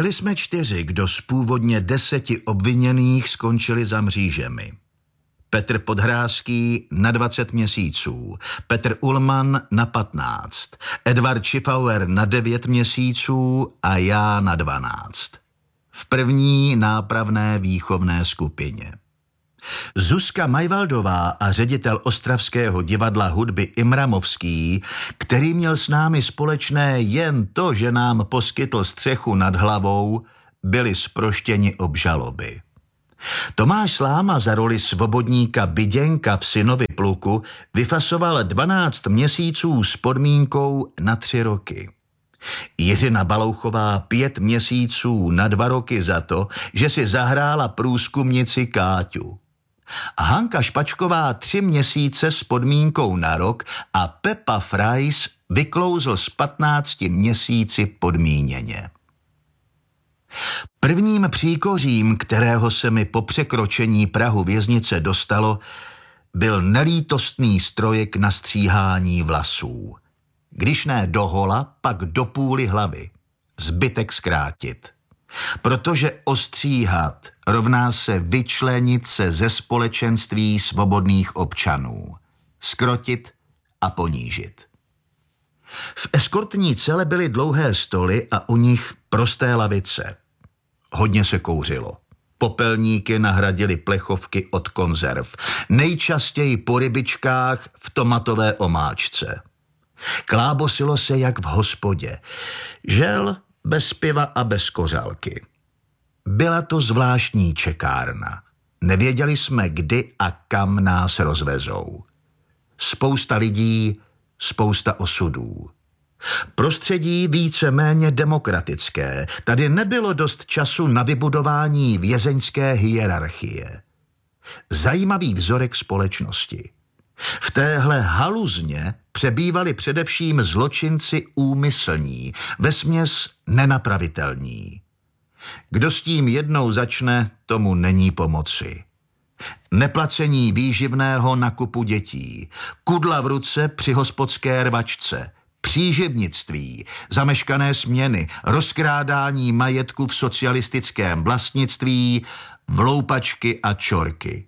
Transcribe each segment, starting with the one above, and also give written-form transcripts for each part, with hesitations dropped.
Byli jsme 4, kdo z původně 10 obviněných skončili za mřížemi. Petr Podhrázký na 20 měsíců, Petr Ullmann na 15, Edvard Schiffauer na 9 měsíců a já na 12. V první nápravné výchovné skupině. Zuzka Majvaldová a ředitel Ostravského divadla hudby Imramovský, který měl s námi společné jen to, že nám poskytl střechu nad hlavou, byli zproštěni obžaloby. Tomáš Sláma za roli svobodníka Byděnka v Synovi pluku vyfasoval 12 měsíců s podmínkou na 3 roky. Jiřina Balouchová 5 měsíců na 2 roky za to, že si zahrála průzkumnici Káťu. A Hanka Špačková 3 měsíce s podmínkou na rok a Pepa Frais vyklouzl s 15 měsíci podmíněně. Prvním příkořím, kterého se mi po překročení prahu věznice dostalo, byl nelítostný strojek na stříhání vlasů. Když ne do hola, pak do půly hlavy. Zbytek zkrátit. Protože ostříhat rovná se vyčlenit se ze společenství svobodných občanů. Skrotit a ponížit. V eskortní cele byly dlouhé stoly a u nich prosté lavice. Hodně se kouřilo. Popelníky nahradily plechovky od konzerv. Nejčastěji po rybičkách v tomatové omáčce. Klábosilo se jak v hospodě. Žel bez piva a bez kořálky. Byla to zvláštní čekárna. Nevěděli jsme, kdy a kam nás rozvezou. Spousta lidí, spousta osudů. Prostředí víceméně demokratické. Tady nebylo dost času na vybudování vězeňské hierarchie. Zajímavý vzorek společnosti. V téhle haluzně přebývali především zločinci úmyslní, vesměs nenapravitelní. Kdo s tím jednou začne, tomu není pomoci. Neplacení výživného na kupu dětí, kudla v ruce při hospodské rvačce, příživnictví, zameškané směny, rozkrádání majetku v socialistickém vlastnictví, vloupačky a čorky.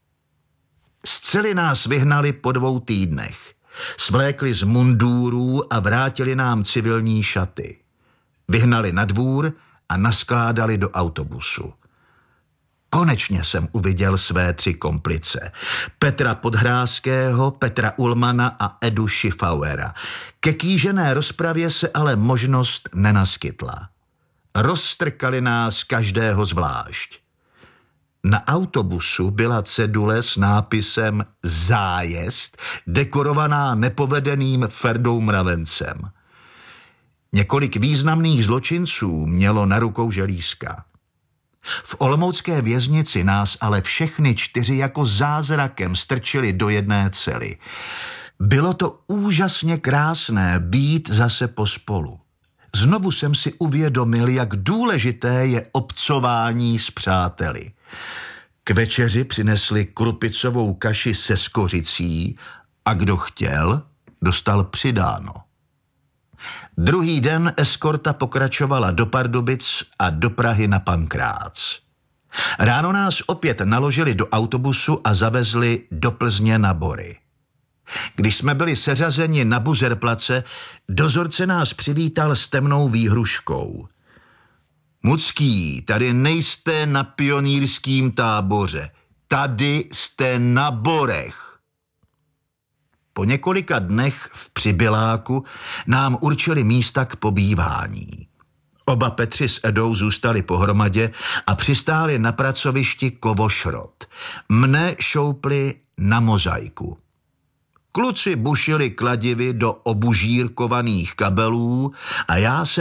Z cely nás vyhnali po 2 týdnech. Svlékli z mundúrů a vrátili nám civilní šaty. Vyhnali na dvůr a naskládali do autobusu. Konečně jsem uviděl své 3 komplice. Petra Podhrázkého, Petra Ullmanna a Edu Schiffauera. Ke kýžené rozpravě se ale možnost nenaskytla. Rozstrkali nás každého zvlášť. Na autobusu byla cedule s nápisem Zájezd, dekorovaná nepovedeným Ferdou Mravencem. Několik významných zločinců mělo na rukou želízka. V olomoucké věznici nás ale všechny 4 jako zázrakem strčili do jedné cely. Bylo to úžasně krásné být zase pospolu. Znovu jsem si uvědomil, jak důležité je obcování s přáteli. K večeři přinesli krupicovou kaši se skořicí a kdo chtěl, dostal přidáno. Druhý den eskorta pokračovala do Pardubic a do Prahy na Pankrác. Ráno nás opět naložili do autobusu a zavezli do Plzně na Bory. Když jsme byli seřazeni na Buzerplace, dozorce nás přivítal s temnou výhruškou. Mucký, tady nejste na pionýrském táboře, tady jste na Borech. Po několika dnech v Přibyláku nám určili místa k pobývání. Oba Petři s Edou zůstali pohromadě a přistáli na pracovišti Kovošrot. Mne šoupli na mozaiku. Kluci bušili kladivy do obužírkovaných kabelů a já se